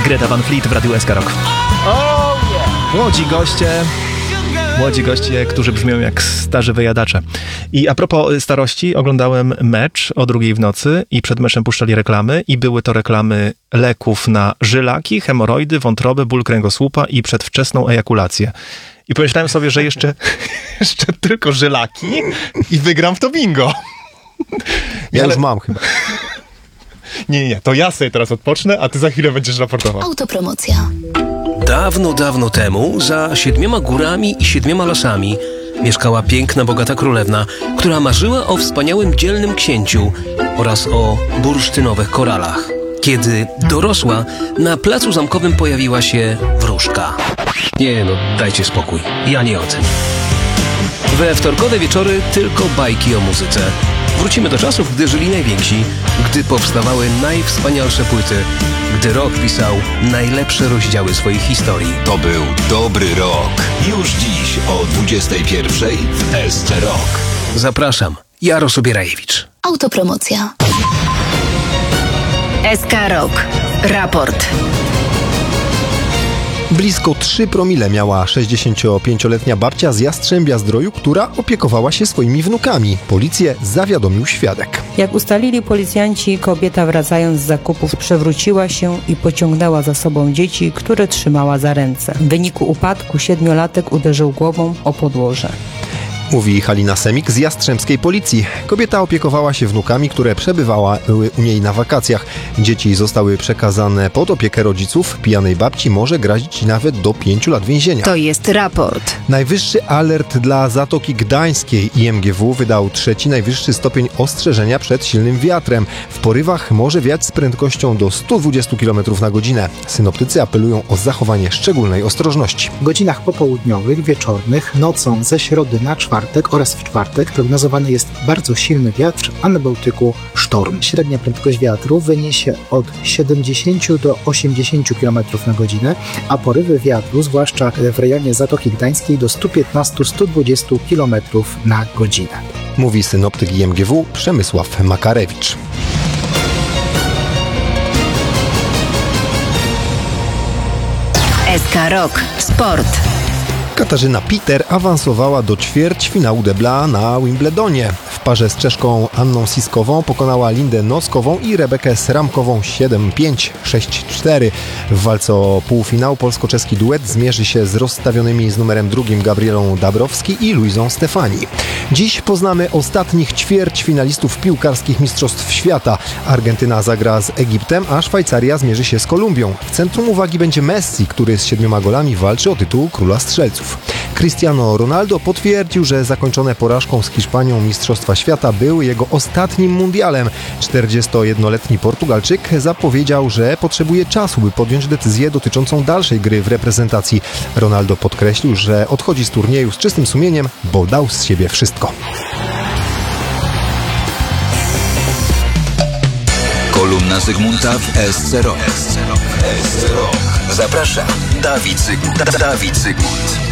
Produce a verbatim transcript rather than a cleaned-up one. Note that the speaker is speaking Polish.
Greta Van Fleet w Radiu S K Rock. Oh yeah! Młodzi goście, młodzi goście, którzy brzmią jak starzy wyjadacze. I a propos starości, oglądałem mecz o drugiej w nocy i przed meczem puszczali reklamy i były to reklamy leków na żylaki, hemoroidy, wątrobę, ból kręgosłupa i przedwczesną ejakulację. I pomyślałem sobie, że jeszcze, jeszcze tylko żylaki i wygram w to bingo. Ja Ale... już mam chyba. Nie, nie, nie, to ja sobie teraz odpocznę, a ty za chwilę będziesz raportował. Autopromocja. Dawno, dawno temu, za siedmioma górami i siedmioma lasami, mieszkała piękna, bogata królewna, która marzyła o wspaniałym, dzielnym księciu oraz o bursztynowych koralach. Kiedy dorosła, na placu zamkowym pojawiła się wróżka. Nie no, dajcie spokój, ja nie o tym. We wtorkowe wieczory tylko bajki o muzyce. Wrócimy do czasów, gdy żyli najwięksi, gdy powstawały najwspanialsze płyty, gdy rock pisał najlepsze rozdziały swoich historii. To był dobry rok. Już dziś o dwudziestej pierwszej w S C Rock. Zapraszam, Jaro Sobierajewicz. Autopromocja. S K Rock. Raport. Blisko trzy promile miała sześćdziesięciopięcioletnia babcia z Jastrzębia-Zdroju, która opiekowała się swoimi wnukami. Policję zawiadomił świadek. Jak ustalili policjanci, kobieta wracając z zakupów przewróciła się i pociągnęła za sobą dzieci, które trzymała za ręce. W wyniku upadku siedmiolatek uderzył głową o podłoże. Mówi Halina Semik z jastrzębskiej policji. Kobieta opiekowała się wnukami, które przebywały u niej na wakacjach. Dzieci zostały przekazane pod opiekę rodziców. Pijanej babci może grozić nawet do pięciu lat więzienia. To jest raport. Najwyższy alert dla Zatoki Gdańskiej. I M G W wydał trzeci najwyższy stopień ostrzeżenia przed silnym wiatrem. W porywach może wiać z prędkością do stu dwudziestu kilometrów na godzinę. Synoptycy apelują o zachowanie szczególnej ostrożności. W godzinach popołudniowych, wieczornych, nocą ze środy na czwartek oraz w czwartek prognozowany jest bardzo silny wiatr, a na Bałtyku sztorm. Średnia prędkość wiatru wyniesie od siedemdziesięciu do osiemdziesięciu kilometrów na godzinę, a porywy wiatru, zwłaszcza w rejonie Zatoki Gdańskiej, do stu piętnastu do stu dwudziestu kilometrów na godzinę. Mówi synoptyk I M G W Przemysław Makarewicz. S K Rock. Sport. Katarzyna Peter awansowała do ćwierćfinału debla na Wimbledonie. W parze z Czeszką Anną Siskową pokonała Lindę Noskową i Rebekę Sramkową siedem pięć, sześć cztery. W walce o półfinał polsko-czeski duet zmierzy się z rozstawionymi z numerem drugim Gabrielą Dabrowski i Luizą Stefani. Dziś poznamy ostatnich ćwierćfinalistów piłkarskich Mistrzostw Świata. Argentyna zagra z Egiptem, a Szwajcaria zmierzy się z Kolumbią. W centrum uwagi będzie Messi, który z siedmioma golami walczy o tytuł króla strzelców. Cristiano Ronaldo potwierdził, że zakończone porażką z Hiszpanią Mistrzostwa Świata były jego ostatnim mundialem. czterdziestojednoletni Portugalczyk zapowiedział, że potrzebuje czasu, by podjąć decyzję dotyczącą dalszej gry w reprezentacji. Ronaldo podkreślił, że odchodzi z turnieju z czystym sumieniem, bo dał z siebie wszystko. Kolumna Zygmunta w S C Rock. Zaprasza Dawid Zygmunt. Dawid Zygmunt.